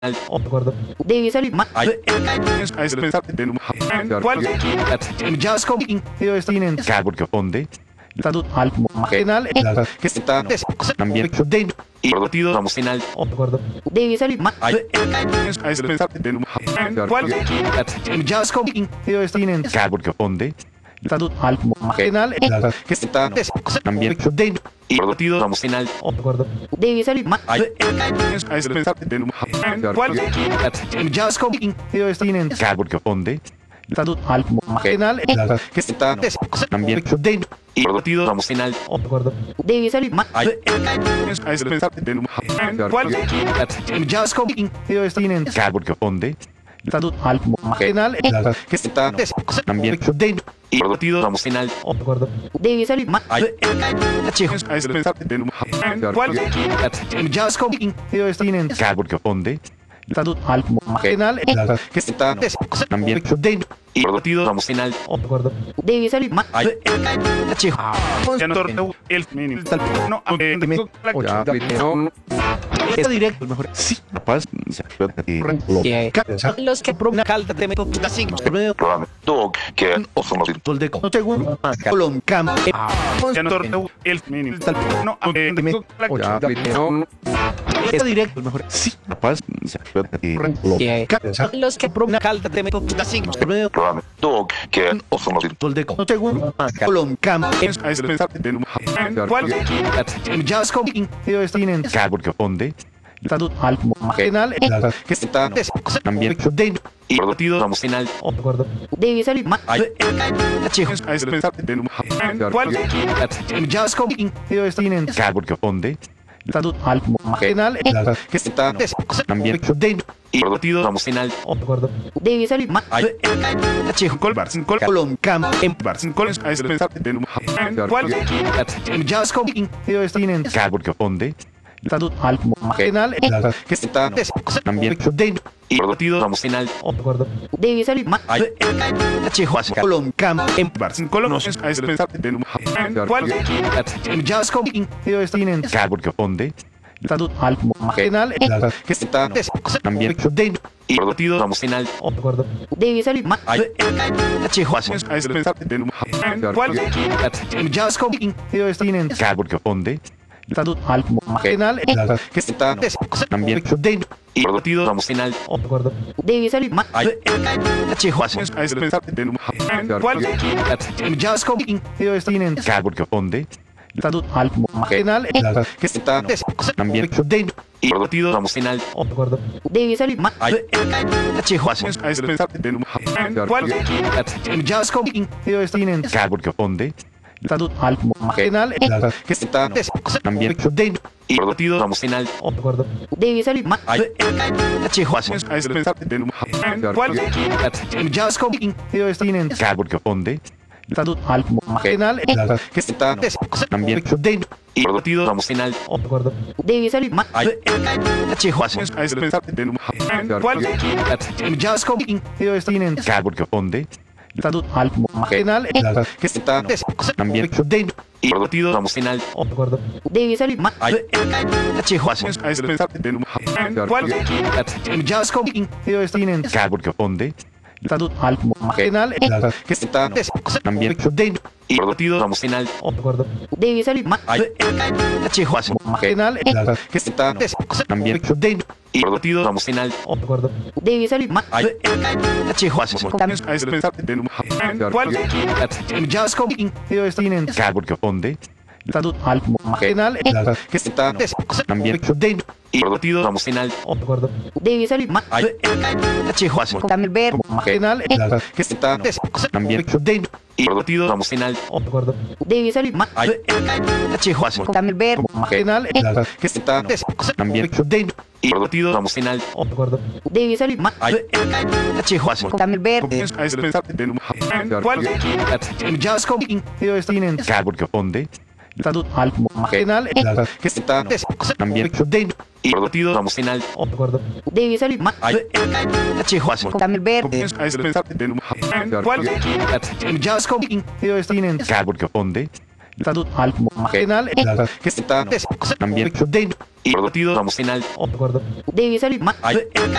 De acuerdo. Debe salir más. Just coming. Porque onde Tanto al penal que está también de y partido vamos De acuerdo. Debe salir más. Just coming. porque onde Tanto al penal que está también de y partido vamos De acuerdo. Debe salir más. Just coming. porque onde Tanto al penal que está también de y partido vamos De acuerdo. Debe salir más. Just coming. porque onde Tanto al penal que está también de y partido vamos De acuerdo. Debe salir más. Just coming. porque onde Tanto al penal que está también de y partido vamos De acuerdo. Debe salir más. Es directo, mejor. sí capaz Los que pro una calda te meto así. Dog que ozonosil. De no te Colom cam. Es directo, mejor. sí capaz Los que pro una calda te meto así. Dog que ozonosil. De no te Colom cam. Just coming. porque onde Tanto al penal que está también de y partido vamos De acuerdo. Debe salir más. Just coming. porque onde Tanto al penal que está también de y partido vamos De acuerdo. Debe salir más. Colom cam. Just coming. porque onde Tanto al penal que está también de y partido vamos De acuerdo. Debe salir más. Colom cam. Just coming. porque onde Tanto al penal que está también de y partido vamos De acuerdo. Debe salir más. Just coming. porque onde Tanto al penal que está también de y partido vamos De acuerdo. Debe salir más. Just coming. porque onde Tanto al penal que está también de y partido vamos De acuerdo. Debe salir más. Just coming. porque onde Tanto al penal que está también de y partido vamos De acuerdo. Debe salir más. Just coming. porque onde Tanto al penal que está también de y partido vamos De acuerdo. Debe salir más. Just coming. porque onde Tanto al penal que está también de y partido vamos De acuerdo. Debe salir más. Just coming. porque onde Tanto al penal que está también de y partido vamos De acuerdo. Debe salir más. penal que está también de y partido vamos De acuerdo. Debe salir más. Just coming. porque onde Tanto al penal que está también de y partido vamos De acuerdo. Debe salir más. penal que está también de y partido vamos De acuerdo. Debe salir más. penal que está también de y partido vamos De acuerdo. Debe salir más. Just coming. porque onde Tanto al penal que está también de y partido vamos De acuerdo. Debe salir más. Just coming. porque onde Estado penal que está ambiente de y partido vamos final De acuerdo. Debe salir.